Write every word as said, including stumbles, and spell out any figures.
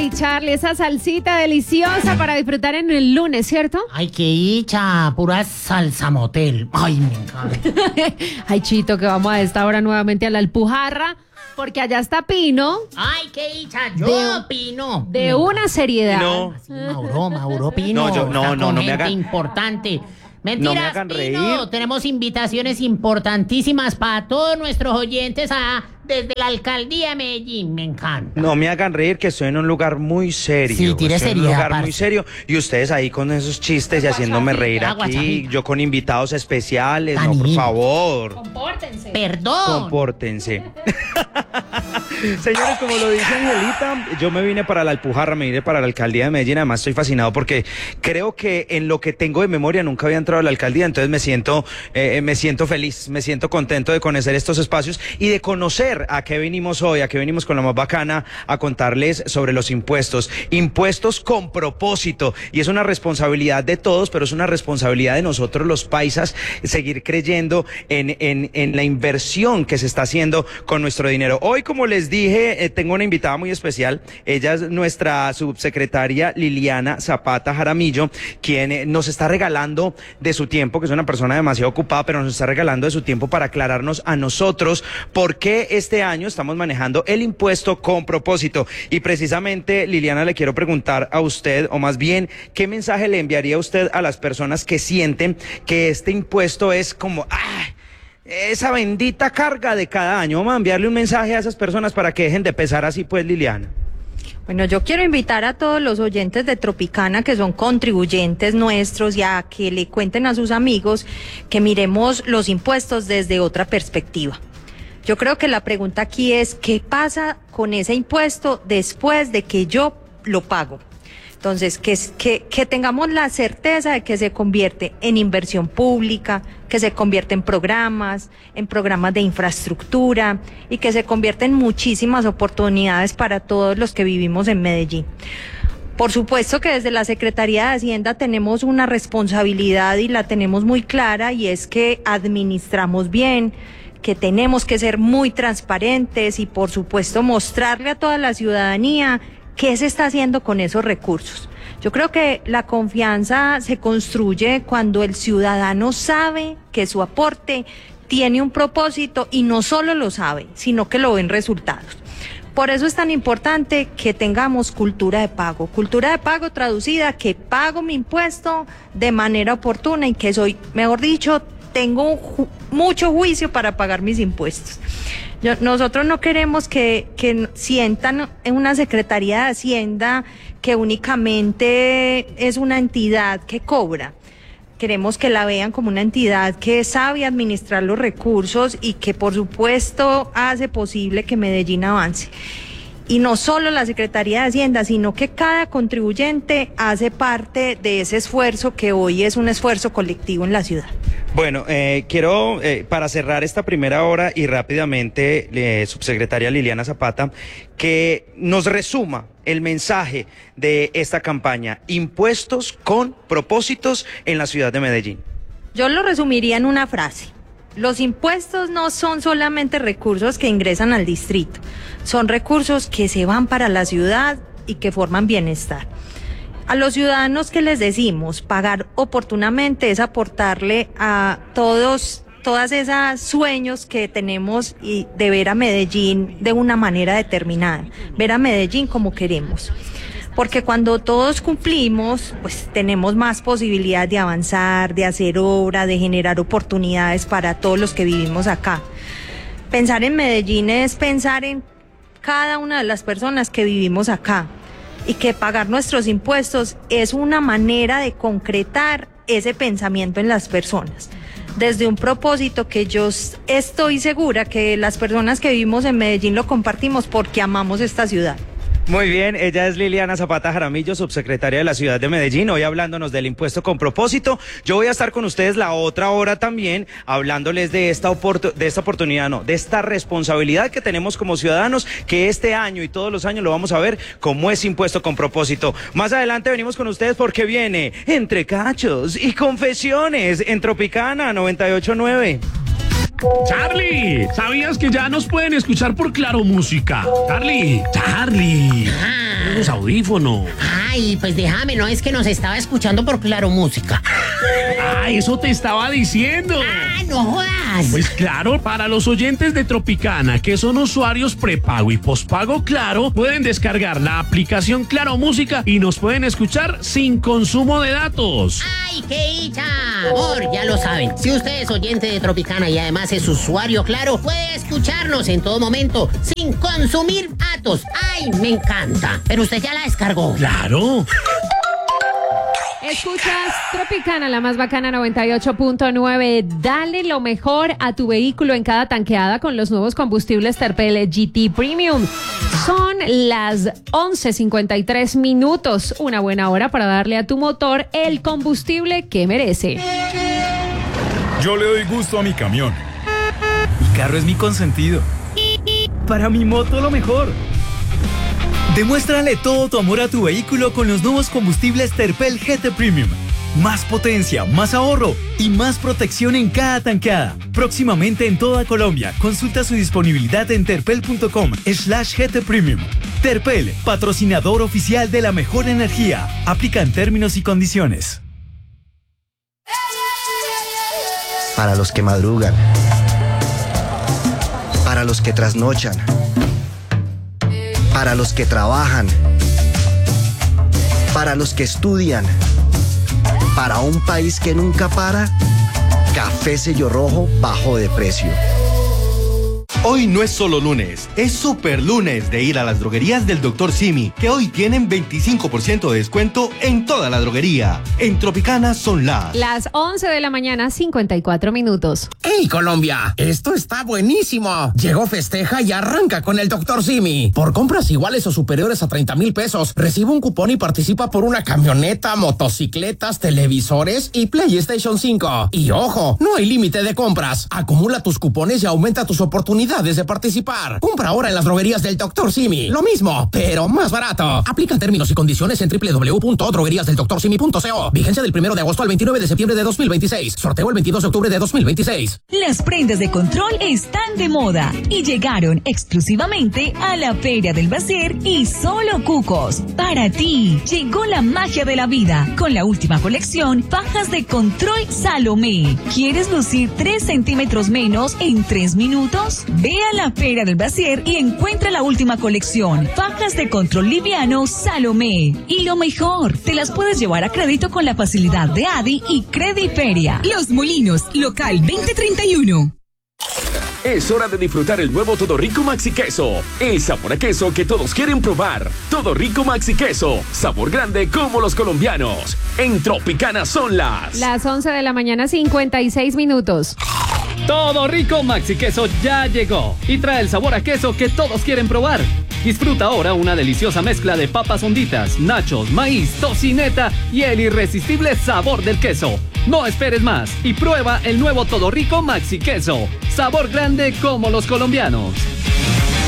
Ay, Charlie, esa salsita deliciosa para disfrutar en el lunes, ¿cierto? Ay, qué dicha, pura salsa motel. Ay, me encanta. Ay, Chito, que vamos a esta hora nuevamente a la Alpujarra, porque allá está Pino. Ay, qué dicha, yo De- opino. De una seriedad. No. Sí, Mauro, Mauro Pino. No, yo- no, está no, con no me gente haga- importante. Mentiras, no me hagan Pino. reír. Tenemos invitaciones importantísimas para todos nuestros oyentes a, desde la alcaldía de Medellín. Me encanta. No me hagan reír, que estoy en un lugar muy serio. Sí, tire estoy en un seriedad, lugar muy parce. serio. Y ustedes ahí con esos chistes y haciéndome reír Agua, aquí. chapita. Yo con invitados especiales. No, por Dani. favor. Compórtense. Perdón. Compórtense. Señores, como lo dice Angelita, yo me vine para la Alpujarra, me vine para la alcaldía de Medellín. Además, estoy fascinado porque creo que en lo que tengo de memoria nunca había entrado a la alcaldía. Entonces me siento, eh, me siento feliz, me siento contento de conocer estos espacios y de conocer a qué venimos hoy, a qué venimos con la más bacana, a contarles sobre los impuestos. Impuestos con propósito. Y es una responsabilidad de todos, pero es una responsabilidad de nosotros los paisas seguir creyendo en, en, en la inversión que se está haciendo con nuestro dinero. Hoy, como les dije, eh, tengo una invitada muy especial. Ella es nuestra subsecretaria Liliana Zapata Jaramillo, quien eh, nos está regalando de su tiempo, que es una persona demasiado ocupada, pero nos está regalando de su tiempo para aclararnos a nosotros por qué este año estamos manejando el impuesto con propósito. Y precisamente, Liliana, le quiero preguntar a usted, o más bien, ¿qué mensaje le enviaría usted a las personas que sienten que este impuesto es como... ¡ah! Esa bendita carga de cada año? Vamos a enviarle un mensaje a esas personas para que dejen de pesar así, pues, Liliana. Bueno, yo quiero invitar a todos los oyentes de Tropicana, que son contribuyentes nuestros, y a que le cuenten a sus amigos que miremos los impuestos desde otra perspectiva. Yo creo que la pregunta aquí es, ¿qué pasa con ese impuesto después de que yo lo pago? Entonces, que, que, que tengamos la certeza de que se convierte en inversión pública, que se convierte en programas, en programas de infraestructura y que se convierte en muchísimas oportunidades para todos los que vivimos en Medellín. Por supuesto que desde la Secretaría de Hacienda tenemos una responsabilidad y la tenemos muy clara, y es que administramos bien, que tenemos que ser muy transparentes y por supuesto mostrarle a toda la ciudadanía qué se está haciendo con esos recursos. Yo creo que la confianza se construye cuando el ciudadano sabe que su aporte tiene un propósito, y no solo lo sabe, sino que lo ven resultados. Por eso es tan importante que tengamos cultura de pago. Cultura de pago traducida, que pago mi impuesto de manera oportuna y que soy, mejor dicho, tengo ju- mucho juicio para pagar mis impuestos. Yo, nosotros no queremos que, que sientan en una Secretaría de Hacienda que únicamente es una entidad que cobra. Queremos que la vean como una entidad que sabe administrar los recursos y que, por supuesto, hace posible que Medellín avance. Y no solo la Secretaría de Hacienda, sino que cada contribuyente hace parte de ese esfuerzo que hoy es un esfuerzo colectivo en la ciudad. Bueno, eh, quiero, eh, para cerrar esta primera hora y rápidamente, eh, subsecretaria Liliana Zapata, que nos resuma el mensaje de esta campaña: impuestos con propósitos en la ciudad de Medellín. Yo lo resumiría en una frase. Los impuestos no son solamente recursos que ingresan al distrito, son recursos que se van para la ciudad y que forman bienestar. A los ciudadanos, ¿qué les decimos? Pagar oportunamente es aportarle a todos, todas esas sueños que tenemos, y de ver a Medellín de una manera determinada, ver a Medellín como queremos. Porque cuando todos cumplimos, pues tenemos más posibilidad de avanzar, de hacer obra, de generar oportunidades para todos los que vivimos acá. Pensar en Medellín es pensar en cada una de las personas que vivimos acá, y que pagar nuestros impuestos es una manera de concretar ese pensamiento en las personas, desde un propósito que yo estoy segura que las personas que vivimos en Medellín lo compartimos porque amamos esta ciudad. Muy bien, ella es Liliana Zapata Jaramillo, subsecretaria de la ciudad de Medellín, hoy hablándonos del impuesto con propósito. Yo voy a estar con ustedes la otra hora también, hablándoles de esta, oportu- de esta oportunidad, no, de esta responsabilidad que tenemos como ciudadanos, que este año y todos los años lo vamos a ver como ese impuesto con propósito. Más adelante venimos con ustedes porque viene Entre Cachos y Confesiones en Tropicana noventa y ocho punto nueve. Charlie, ¿sabías que ya nos pueden escuchar por Claro Música? Charlie, Charlie. Ah, tus audífonos. Ay, pues déjame, no es que nos estaba escuchando por Claro Música. Ah, eso te estaba diciendo. Ah, no jodas. Pues claro, para los oyentes de Tropicana, que son usuarios prepago y pospago Claro, pueden descargar la aplicación Claro Música y nos pueden escuchar sin consumo de datos. ¡Ay, qué dicha! Amor, ya lo saben. Si usted es oyente de Tropicana y además es usuario Claro, puede escucharnos en todo momento sin consumir datos. ¡Ay, me encanta! Pero usted ya la descargó. Claro. Escuchas Tropicana, la más bacana noventa y ocho punto nueve. Dale lo mejor a tu vehículo en cada tanqueada con los nuevos combustibles Terpel G T Premium. Son las once cincuenta y tres minutos. Una buena hora para darle a tu motor el combustible que merece. Yo le doy gusto a mi camión. Mi carro es mi consentido. Para mi moto lo mejor. Demuéstrale todo tu amor a tu vehículo con los nuevos combustibles Terpel G T Premium. Más potencia, más ahorro y más protección en cada tanqueada. Próximamente en toda Colombia. Consulta su disponibilidad en terpel.com slash GT Premium. Terpel, patrocinador oficial de la mejor energía. Aplican términos y condiciones. Para los que madrugan. Para los que trasnochan. Para los que trabajan, para los que estudian, para un país que nunca para, Café Sello Rojo bajó de precio. Hoy no es solo lunes, es super lunes de ir a las droguerías del doctor Simi, que hoy tienen veinticinco por ciento de descuento en toda la droguería. En Tropicana son las... Las once de la mañana, cincuenta y cuatro minutos. ¡Hey, Colombia! Esto está buenísimo. Llegó Festeja y arranca con el doctor Simi. Por compras iguales o superiores a treinta mil pesos, recibe un cupón y participa por una camioneta, motocicletas, televisores y PlayStation cinco. Y ojo, no hay límite de compras. Acumula tus cupones y aumenta tus oportunidades de participar. Compra ahora en las droguerías del doctor Simi. Lo mismo, pero más barato. Aplican términos y condiciones en doble u doble u doble u punto droguerías del doctor simi punto co. Vigencia del primero de agosto al veintinueve de septiembre de dos mil veintiséis. Sorteo el veintidós de octubre de dos mil veintiséis. Las prendas de control están de moda y llegaron exclusivamente a la Feria del Bacier y Solo Cucos. Para ti, llegó la magia de la vida con la última colección fajas de control Salomé. ¿Quieres lucir tres centímetros menos en tres minutos? Ve a la Feria del Bacier y encuentra la última colección, fajas de control liviano Salomé. Y lo mejor, te las puedes llevar a crédito con la facilidad de Adi y Crediferia. Los Molinos, local veinte treinta y uno. Es hora de disfrutar el nuevo Todo Rico Maxi Queso. El sabor a queso que todos quieren probar. Todo Rico Maxi Queso. Sabor grande como los colombianos. En Tropicana son las... Las once de la mañana, cincuenta y seis minutos. Todo Rico Maxi Queso ya llegó y trae el sabor a queso que todos quieren probar. Disfruta ahora una deliciosa mezcla de papas honditas, nachos, maíz, tocineta y el irresistible sabor del queso. No esperes más y prueba el nuevo Todo Rico Maxi Queso. Sabor grande como los colombianos.